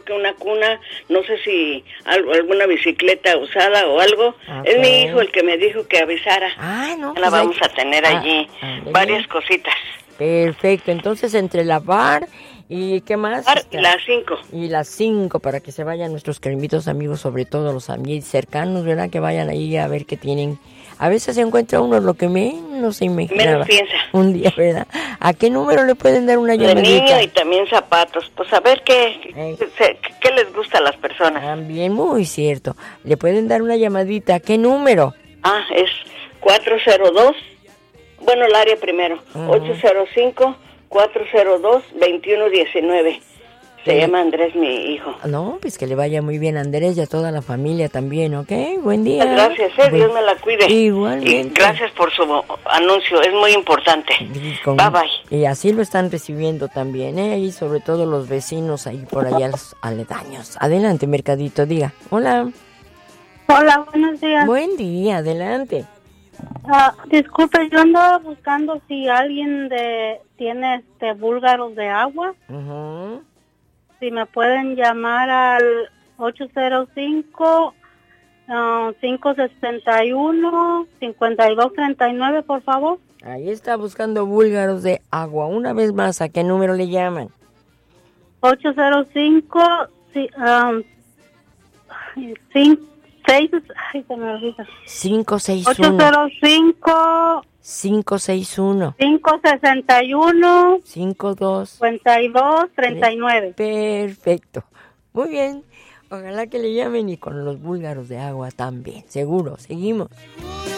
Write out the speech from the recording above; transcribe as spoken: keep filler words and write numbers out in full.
que una cuna, no sé si algo, alguna bicicleta usada o algo. Okay. Es mi hijo el que me dijo que avisara. Ah, no. La pues vamos hay... a tener ah, allí, ah, varias cositas. Perfecto, entonces entre la bar y ¿qué más? Bar y las cinco. Y las cinco, para que se vayan nuestros queridos amigos, sobre todo los amigos cercanos, ¿verdad? Que vayan ahí a ver qué tienen. A veces se encuentra uno lo que menos se imaginaba. Menos piensa. Un día, ¿verdad? ¿A qué número le pueden dar una llamadita? De niño y también zapatos. Pues a ver qué, qué, qué les gusta a las personas. También, muy cierto. Le pueden dar una llamadita. ¿A qué número? Ah, es cuatro cero dos. Bueno, el área primero. Uh-huh. ocho cero cinco, cuatro cero dos, dos uno uno nueve. Se sí. llama Andrés, mi hijo. No, pues que le vaya muy bien a Andrés y a toda la familia también, ¿ok? Buen día. Gracias, eh, Dios me la cuide. Igualmente. Y gracias por su anuncio, es muy importante. Con, bye, bye. Y así lo están recibiendo también, ¿eh? Y sobre todo los vecinos ahí por allá, los aledaños. Adelante, Mercadito, diga. Hola. Hola, buenos días. Buen día, adelante. Uh, disculpe, yo andaba buscando si alguien de tiene este búlgaros de agua. Uh-huh. Si me pueden llamar al ocho cero cinco, cinco seis uno, cinco dos tres nueve, por favor. Ahí está buscando búlgaros de agua. Una vez más, ¿a qué número le llaman? ocho cero cinco, um, cinco seis, ay, se me olvida. cinco seis uno. ocho cero cinco. cinco seis uno. cinco seis uno. cinco dos. cincuenta y dos treinta y nueve. Perfecto. Muy bien. Ojalá que le llamen y con los búlgaros de agua también. Seguro. Seguimos.